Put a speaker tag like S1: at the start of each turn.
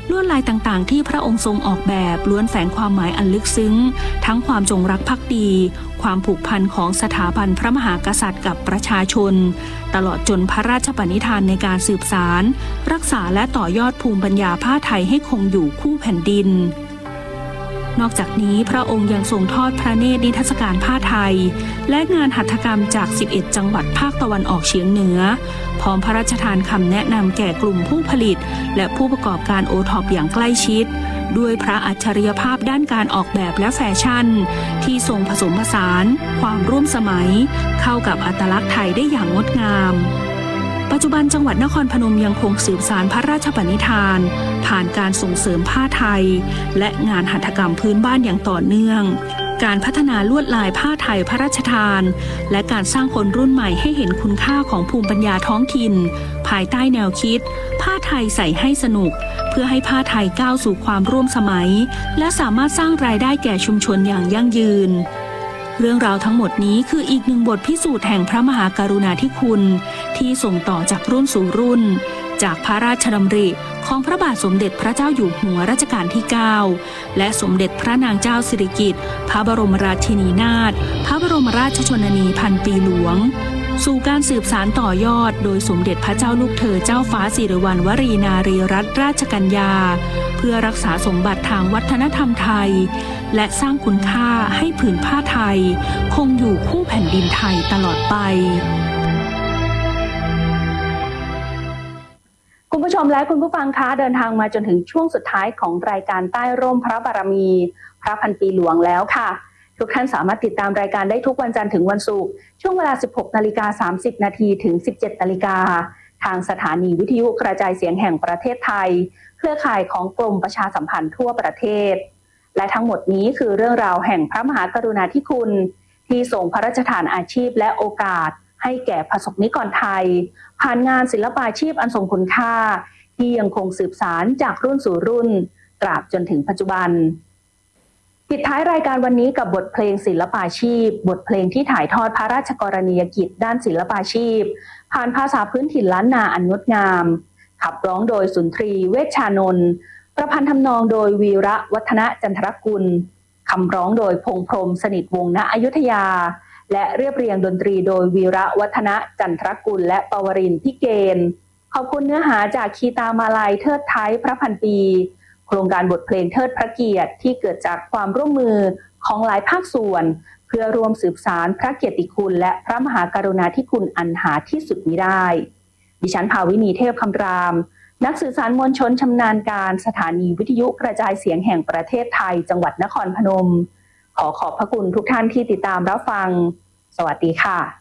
S1: ลวดลายต่างๆที่พระองค์ทรงออกแบบล้วนแฝงความหมายอันลึกซึ้งทั้งความจงรักภักดีความผูกพันของสถาบันพระมหากษัตริย์กับประชาชนตลอดจนพระราชปณิธานในการสืบสานรักษาและต่อยอดภูมิปัญญาผ้าไทยให้คงอยู่คู่แผ่นดินนอกจากนี้พระองค์ยังทรงทอดพระเนตรนิทรรศการผ้าไทยและงานหัตถกรรมจาก 11 จังหวัดภาคตะวันออกเฉียงเหนือพร้อมพระราชทานคำแนะนำแก่กลุ่มผู้ผลิตและผู้ประกอบการโอท็อปอย่างใกล้ชิดด้วยพระอัจฉริยภาพด้านการออกแบบและแฟชั่นที่ทรงผสมผสานความร่วมสมัยเข้ากับอัตลักษณ์ไทยได้อย่างงดงามปัจจุบันจังหวัดนครพนมยังคงสืบสานพระราชปณิธานผ่านการส่งเสริมผ้าไทยและงานหัตถกรรมพื้นบ้านอย่างต่อเนื่องการพัฒนาลวดลายผ้าไทยพระราชทานและการสร้างคนรุ่นใหม่ให้เห็นคุณค่าของภูมิปัญญาท้องถิ่นภายใต้แนวคิดผ้าไทยใส่ให้สนุกเพื่อให้ผ้าไทยก้าวสู่ความร่วมสมัยและสามารถสร้างรายได้แก่ชุมชนอย่างยั่งยืนเรื่องราวทั้งหมดนี้คืออีกหนึ่งบทพิสูจน์แห่งพระมหากรุณาธิคุณที่ส่งต่อจากรุ่นสู่รุ่นจากพระราชดำริของพระบาทสมเด็จพระเจ้าอยู่หัวรัชกาลที่ 9และสมเด็จพระนางเจ้าสิริกิติ์พระบรมราชินีนาถพระบรมราชชนนีพันปีหลวงสู่การสืบสานต่อยอดโดยสมเด็จพระเจ้าลูกเธอเจ้าฟ้าสิริวัณวรีนารีรัตนราชกัญญาเพื่อรักษาสมบัติทางวัฒนธรรมไทยและสร้างคุณค่าให้ผืนผ้าไทยคงอยู่คู่แผ่นดินไทยตลอดไป
S2: คุณผู้ชมและคุณผู้ฟังคะเดินทางมาจนถึงช่วงสุดท้ายของรายการใต้ร่มพระบารมีพระพันปีหลวงแล้วค่ะทุกท่านสามารถติดตามรายการได้ทุกวันจันทร์ถึงวันศุกร์ช่วงเวลา 16:30 น.ถึง 17:00 น.ทางสถานีวิทยุกระจายเสียงแห่งประเทศไทยเครือข่ายของกรมประชาสัมพันธ์ทั่วประเทศและทั้งหมดนี้คือเรื่องราวแห่งพระมหากรุณาธิคุณที่ทรงพระราชทานอาชีพและโอกาสให้แก่ประสบนิกรไทยผ่านงานศิลปาชีพอันทรงคุณค่าที่ยังคงสืบสานจากรุ่นสู่รุ่นตราบจนถึงปัจจุบันปิดท้ายรายการวันนี้กับบทเพลงศิลปาชีพบทเพลงที่ถ่ายทอดพระราชกรณียกิจด้านศิลปาชีพผ่านภาษาพื้นถิ่นล้านนาอันงดงามขับร้องโดยสุนทรีเวชชานนท์ประพันธ์ทำนองโดยวีระวัฒนจันทรกุลคำร้องโดยพงษ์พรหมสนิทวงศ์ณอยุธยาและเรียบเรียงดนตรีโดยวีระวัฒนจันทรกุลและปวรินทร์พิเกณฑ์ขอบคุณเนื้อหาจากคีตามาลัยเทิดไทยพระพันปีโครงการบทเพลงเทิดพระเกียรติที่เกิดจากความร่วมมือของหลายภาคส่วนเพื่อรวมสืบสานพระเกียรติคุณและพระมหากรุณาธิคุณอันหาที่สุดมิได้ดิฉันภาวินีเทพคำรามนักสื่อสารมวลชนชำนาญการสถานีวิทยุกระจายเสียงแห่งประเทศไทยจังหวัดนครพนมขอบพระคุณทุกท่านที่ติดตามรับฟังสวัสดีค่ะ